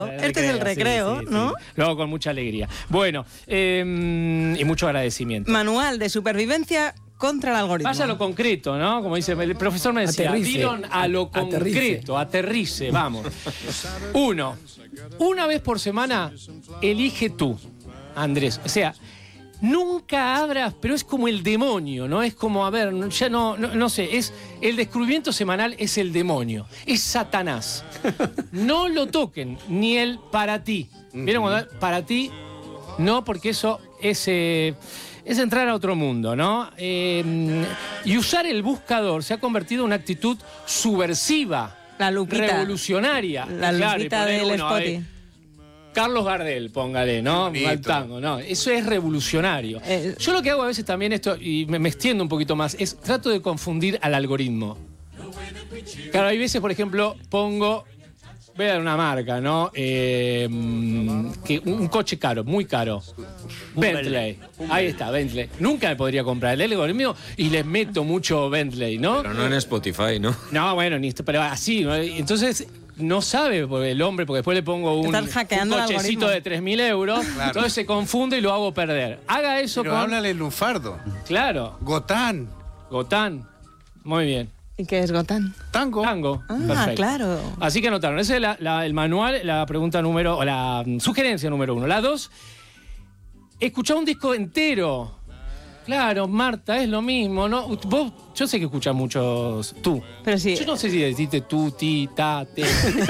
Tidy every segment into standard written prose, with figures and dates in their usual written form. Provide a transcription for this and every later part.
Este es el recreo, sí, ¿no? Sí. Luego con mucha alegría. Bueno, y mucho agradecimiento. Manual de supervivencia contra el algoritmo. Vaya a lo concreto, ¿no? Como dice el profesor, me decía, Dillon, a lo concreto, aterrice, vamos. 1. Una vez por semana, elige tú, Andrés. O sea, nunca abras, pero es como el demonio, ¿no? Es como, a ver, ya no sé, es el descubrimiento semanal es el demonio, es Satanás. No lo toquen, ni el para ti. ¿Vieron cuando para ti? No, porque eso es entrar a otro mundo, ¿no? Y usar el buscador se ha convertido en una actitud subversiva, la lupita, revolucionaria. La lupita del Spotify. Carlos Gardel, póngale, ¿no? Al tango, ¿no? Eso es revolucionario. Yo lo que hago a veces también esto, y me extiendo un poquito más, es trato de confundir al algoritmo. Claro, hay veces, por ejemplo, pongo, voy a dar una marca, ¿no? Que un coche caro, muy caro. Bentley. Ahí está, Bentley. Nunca me podría comprar el algoritmo y les meto mucho Bentley, ¿no? Pero no en Spotify, ¿no? No, bueno, pero así, ¿no? Entonces no sabe el hombre, porque después le pongo un cochecito de 3.000 euros, claro. Entonces se confunde y lo hago perder. Haga eso. Pero háblale lunfardo. Claro. Gotán. Muy bien. ¿Y qué es Gotán? Tango. Perfecto. Claro. Así que anotaron. Ese es el manual, la pregunta o la sugerencia número 1. La 2, escuchá un disco entero. Claro, Marta, es lo mismo, ¿no? Vos, yo sé que escuchas muchos tú. Pero sí. Yo no sé si deciste tú, ti, ta, te.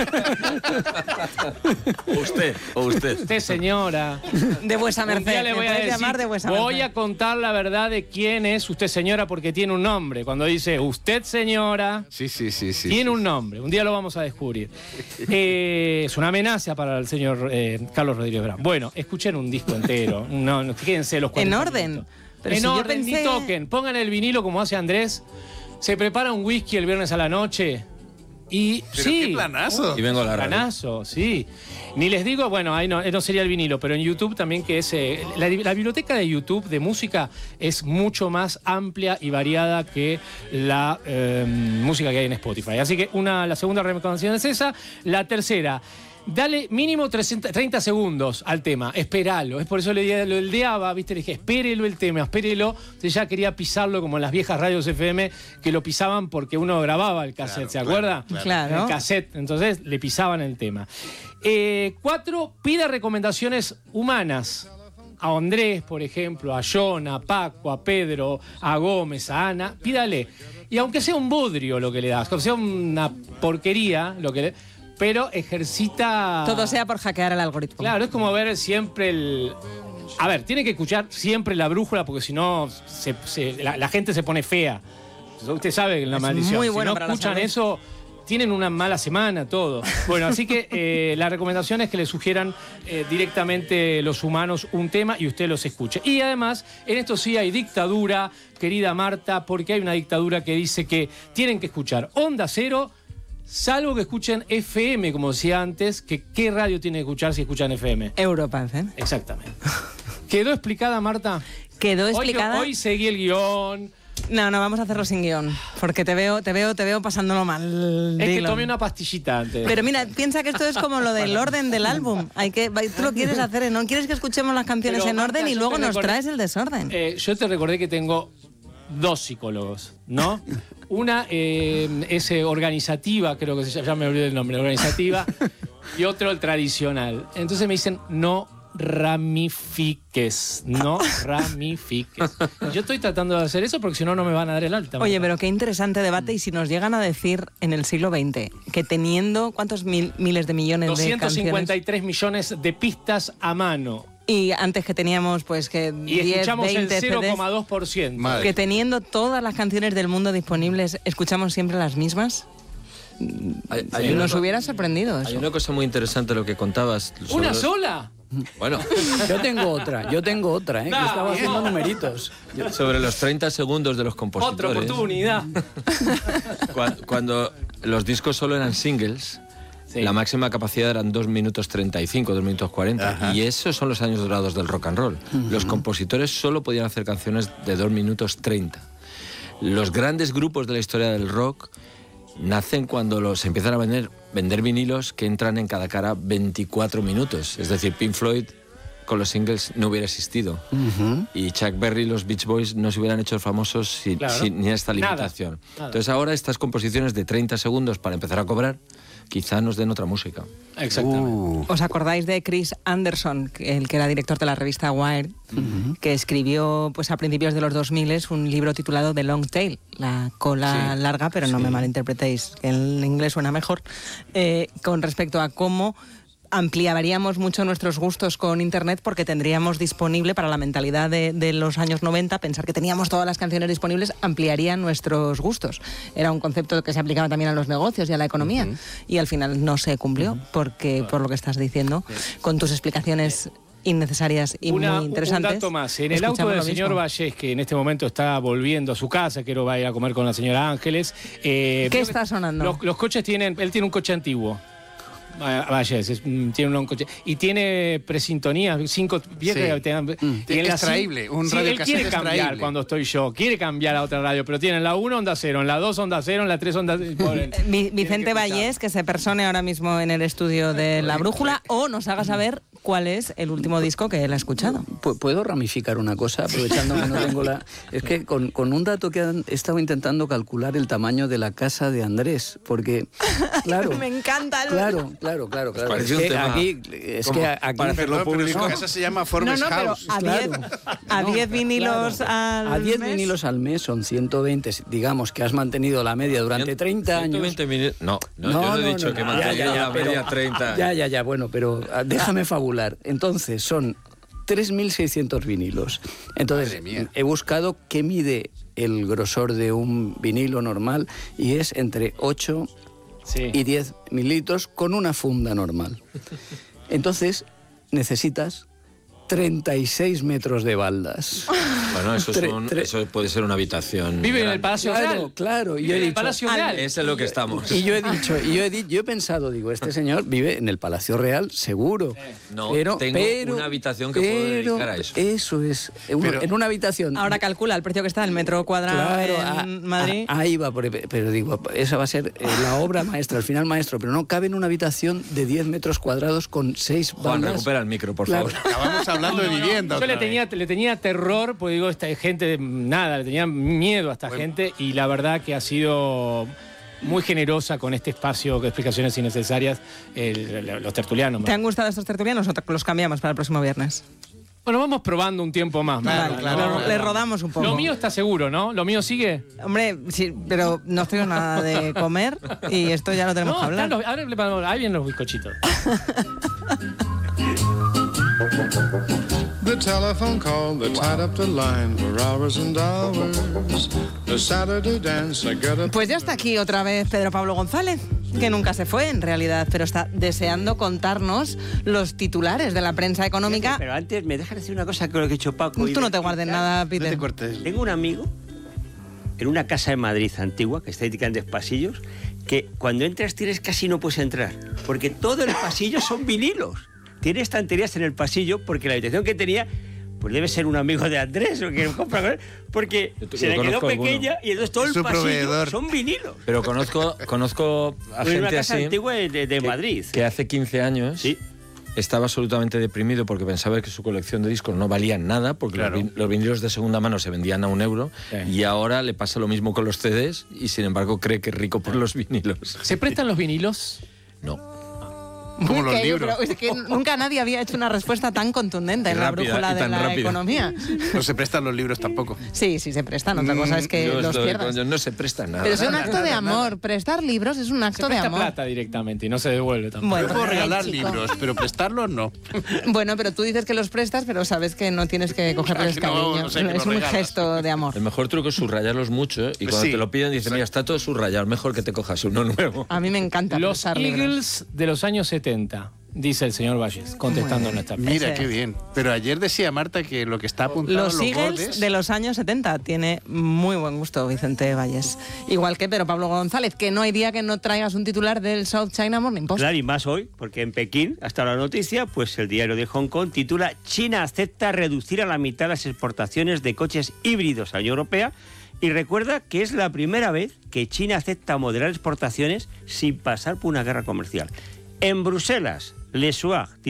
Usted. Usted, señora. De vuesa merced. Le voy a decir, llamar de vuesa merced. Voy a contar la verdad de quién es usted, señora, porque tiene un nombre. Cuando dice usted, señora. Sí. Tiene un nombre. Un día lo vamos a descubrir. Es una amenaza para el señor Carlos Rodríguez Brown. Bueno, escuchen un disco entero. No, fíjense los 40 En orden. Minutos. Pero en orden, ni toquen. Pongan el vinilo como hace Andrés. Se prepara un whisky el viernes a la noche. Y ¿pero sí. qué planazo? Y vengo a la radio. Planazo, sí. Ni les digo, bueno, ahí no sería el vinilo, pero en YouTube también, que es. La biblioteca de YouTube de música es mucho más amplia y variada que la música que hay en Spotify. Así que la segunda recomendación es esa. La tercera. Dale mínimo 30 segundos al tema, esperalo. Es por eso lo eldeaba, ¿viste? Le dije, espérelo el tema, espérelo. Entonces ya quería pisarlo como en las viejas radios FM, que lo pisaban porque uno grababa el cassette, ¿se acuerda? Claro. El cassette, entonces le pisaban el tema. 4, pida recomendaciones humanas. A Andrés, por ejemplo, a John, a Paco, a Pedro, a Gómez, a Ana, pídale. Y aunque sea un bodrio lo que le das, aunque sea una porquería lo que le... pero ejercita... Todo sea por hackear el algoritmo. Claro, es como ver siempre A ver, tiene que escuchar siempre la brújula, porque si no la gente se pone fea. Usted sabe la maldición. Muy bueno, si no escuchan eso, tienen una mala semana, todo. Bueno, así que la recomendación es que le sugieran directamente los humanos un tema y usted los escuche. Y además, en esto sí hay dictadura, querida Marta, porque hay una dictadura que dice que tienen que escuchar Onda Cero, salvo que escuchen FM, como decía antes, que ¿qué radio tiene que escuchar si escuchan FM? Europa FM. Exactamente. ¿Quedó explicada, Marta? ¿Quedó explicada? Hoy seguí el guión. No, vamos a hacerlo sin guión, porque te veo pasándolo mal. Es que tomé una pastillita antes. Pero mira, piensa que esto es como lo del orden del álbum. Tú lo quieres hacer, ¿no? Quieres que escuchemos las canciones en orden y luego nos traes el desorden. Yo te recordé que tengo 2 psicólogos, ¿no? Una es organizativa, creo que ya me olvidé el nombre, organizativa, y otro el tradicional. Entonces me dicen, no ramifiques. Yo estoy tratando de hacer eso porque si no, no me van a dar el alta. Oye, pero qué interesante debate. Y si nos llegan a decir en el siglo XX que teniendo, ¿cuántos miles de millones de canciones? 253 millones de pistas a mano. Y antes que teníamos, pues, que 10, y escuchamos 20 el 0,2%. Que teniendo todas las canciones del mundo disponibles, ¿escuchamos siempre las mismas? Nos hubiera sorprendido eso. Hay una cosa muy interesante lo que contabas. ¿Una sola? Bueno. Yo tengo otra, que estaba haciendo numeritos. Sobre los 30 segundos de los compositores. Otra oportunidad. Cuando los discos solo eran singles... Sí. La máxima capacidad eran 2 minutos 35, 2 minutos 40. Ajá. Y esos son los años dorados del rock and roll. Los compositores solo podían hacer canciones de 2 minutos 30. Los grandes grupos de la historia del rock nacen cuando se empiezan a vender vender vinilos que entran en cada cara 24 minutos. Es decir, Pink Floyd con los singles no hubiera existido. Y Chuck Berry y los Beach Boys no se hubieran hecho famosos sin esta limitación. Nada. Entonces ahora estas composiciones de 30 segundos para empezar a cobrar quizá nos den otra música. Exactamente. ¿Os acordáis de Chris Anderson, el que era director de la revista Wired, que escribió pues a principios de los 2000 un libro titulado The Long Tail, la cola larga, pero no me malinterpretéis, que en inglés suena mejor, con respecto a cómo ampliaríamos mucho nuestros gustos con Internet, porque tendríamos disponible, para la mentalidad de los años 90, pensar que teníamos todas las canciones disponibles, ampliaría nuestros gustos. Era un concepto que se aplicaba también a los negocios y a la economía, y al final no se cumplió, porque por lo que estás diciendo, con tus explicaciones innecesarias y muy interesantes. Un dato más. En el auto del señor Vallés, que en este momento está volviendo a su casa, que va a ir a comer con la señora Ángeles. ¿Qué está sonando? Los coches él tiene un coche antiguo. Vallés, tiene un coche y tiene presintonía, 5 viejas extraíble, un radio él quiere cambiar extraíble. cuando estoy yo, quiere cambiar a otra radio, pero tiene la 1 Onda Cero, en la 2 Onda Cero, en la 3 Onda Cero. Vicente Vallés, que se persone ahora mismo en el estudio de La Brújula, o nos haga saber cuál es el último disco que él ha escuchado. ¿Puedo ramificar una cosa, aprovechando que no tengo la...? Es que con un dato que he estado intentando calcular el tamaño de la casa de Andrés, porque, claro... Me encanta. Claro. Parece un tema aquí para hacerlo público. Su casa se llama Forbes House. A 10 vinilos al mes. A 10 vinilos al mes son 120, digamos que has mantenido la media durante 30 años. 120 minutos. No, yo no he dicho que mantenido la media 30 años. Ya, bueno, pero déjame fabular. Entonces, son 3.600 vinilos. Entonces, he buscado qué mide el grosor de un vinilo normal y es entre 8 y 10 mililitros con una funda normal. Entonces, necesitas 36 metros de baldas. Bueno, eso puede ser una habitación. Vive en el Palacio Real. Claro. Vive en el Palacio Real. Eso es lo que estamos. Y yo he pensado, este señor vive en el Palacio Real, seguro. No, tengo una habitación que puedo dedicar a eso. Eso es, en una habitación. Ahora calcula el precio que está el metro cuadrado en Madrid. Ahí va, pero digo, esa va a ser la obra maestra, el final maestro, pero no cabe en una habitación de 10 metros cuadrados con 6 bandas. Juan, recupera el micro, por favor. Acabamos hablando de vivienda. Yo le tenía terror, pues digo, esta gente, le tenía miedo a esta gente, y la verdad que ha sido muy generosa con este espacio de explicaciones innecesarias los tertulianos. ¿Te han gustado estos tertulianos o los cambiamos para el próximo viernes? Bueno, vamos probando un tiempo más. Claro. Le rodamos un poco. Lo mío está seguro, ¿no? ¿Lo mío sigue? Hombre, sí, pero no estoy con nada de comer y esto ya lo tenemos que hablar. Ahí vienen los bizcochitos. The telephone call that tied up the line for hours and hours. The Saturday dance, I got up. Pues ya está aquí otra vez Pedro Pablo González, que nunca se fue en realidad, pero está deseando contarnos los titulares de la prensa económica. Pero antes me dejas decir una cosa que lo que he hecho Paco. Tú no te guardes nada, Peter. No te cortes. Tengo un amigo en una casa en Madrid antigua, que está en grandes pasillos, que cuando entras casi no puedes entrar, porque todo el pasillo son vinilos. Tiene estanterías en el pasillo, porque la habitación que tenía, pues debe ser un amigo de Andrés, o que compra con él, porque se le quedó pequeña y entonces todo el pasillo son vinilos. Pero conozco a gente una casa así antigua de Madrid. que hace 15 años estaba absolutamente deprimido porque pensaba que su colección de discos no valían nada, porque los vinilos de segunda mano se vendían a €1, y ahora le pasa lo mismo con los CDs, y sin embargo cree que es rico por los vinilos. ¿Se prestan los vinilos? No. Como los libros. Pero es que nunca nadie había hecho una respuesta tan contundente en la brújula de la economía. No se prestan los libros tampoco. Sí, se prestan. Otra cosa es que los pierdas. No se prestan nada. Pero es un acto de amor. Prestar libros es un acto de amor. Se presta plata directamente y no se devuelve tampoco. Bueno, Yo puedo regalar libros, pero prestarlos no. Bueno, pero tú dices que los prestas, pero sabes que no tienes que cogerles cariño. Es un gesto de amor. El mejor truco es subrayarlos mucho, y cuando te lo piden dicen, mira, está todo subrayado, mejor que te cojas uno nuevo. A mí me encanta Los prestar Eagles libros. de los años 70. Dice el señor Valles, contestando nuestra pregunta. Mira, qué bien. Pero ayer decía Marta que lo que está apuntado Los Eagles bordes... de los años 70. Tiene muy buen gusto Vicente Valles. Igual que Pedro Pablo González, que no hay día que no traigas un titular del South China Morning Post. Claro, y más hoy, porque en Pekín, hasta la noticia, pues el diario de Hong Kong titula: China acepta reducir a la mitad las exportaciones de coches híbridos a la Unión Europea, Y recuerda que es la primera vez que China acepta moderar exportaciones sin pasar por una guerra comercial. En Bruselas, Le Sueur